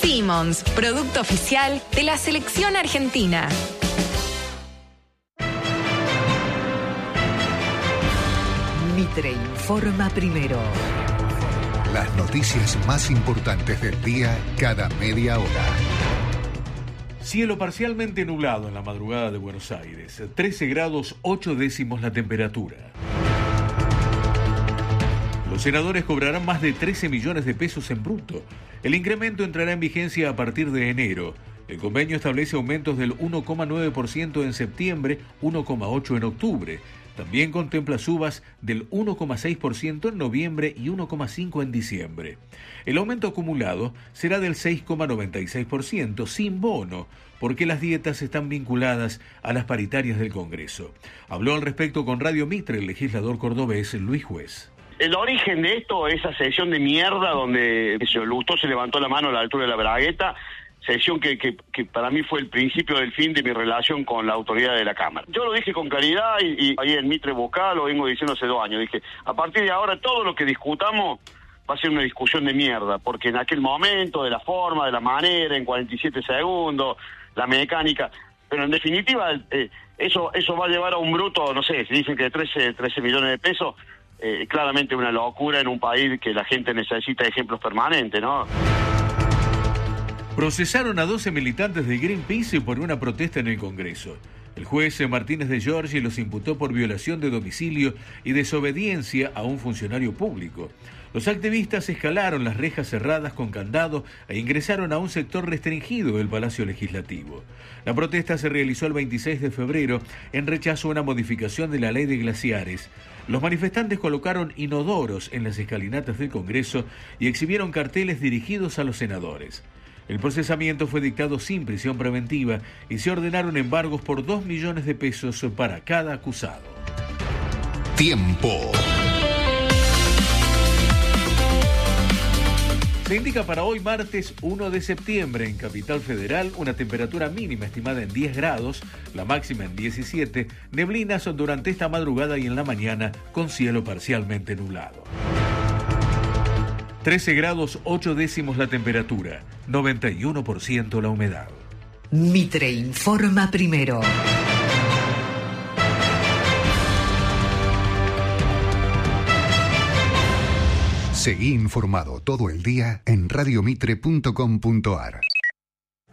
Simmons, producto oficial de la selección argentina. Mitre informa primero. Las noticias más importantes del día cada media hora. Cielo parcialmente nublado en la madrugada de Buenos Aires. 13 grados 8 décimos la temperatura. Los senadores cobrarán más de 13 millones de pesos en bruto. El incremento entrará en vigencia a partir de enero. El convenio establece aumentos del 1,9% en septiembre, 1,8% en octubre. También contempla subas del 1,6% en noviembre y 1,5% en diciembre. El aumento acumulado será del 6,96% sin bono, porque las dietas están vinculadas a las paritarias del Congreso. Habló al respecto con Radio Mitre el legislador cordobés Luis Juez. El origen de esto, esa sesión de mierda donde Lustó se levantó la mano a la altura de la bragueta, sesión que para mí fue el principio del fin de mi relación con la autoridad de la Cámara. Yo lo dije con claridad y ahí en Mitre Vocal lo vengo diciendo hace 2 años. Dije, a partir de ahora todo lo que discutamos va a ser una discusión de mierda, porque en aquel momento, de la forma, de la manera, en 47 segundos, la mecánica, pero en definitiva eso va a llevar a un bruto, no sé, si dicen que 13 millones de pesos, claramente una locura en un país que la gente necesita ejemplos permanentes, ¿no? Procesaron a 12 militantes de Greenpeace por una protesta en el Congreso. El juez Martínez de Giorgi los imputó por violación de domicilio y desobediencia a un funcionario público. Los activistas escalaron las rejas cerradas con candado e ingresaron a un sector restringido del Palacio Legislativo. La protesta se realizó el 26 de febrero en rechazo a una modificación de la ley de glaciares. Los manifestantes colocaron inodoros en las escalinatas del Congreso y exhibieron carteles dirigidos a los senadores. El procesamiento fue dictado sin prisión preventiva y se ordenaron embargos por 2 millones de pesos para cada acusado. Tiempo. Se indica para hoy martes 1 de septiembre en Capital Federal una temperatura mínima estimada en 10 grados, la máxima en 17, neblinas durante esta madrugada y en la mañana con cielo parcialmente nublado. 13 grados 8 décimos la temperatura, 91% la humedad. Mitre informa primero. Seguí informado todo el día en radiomitre.com.ar.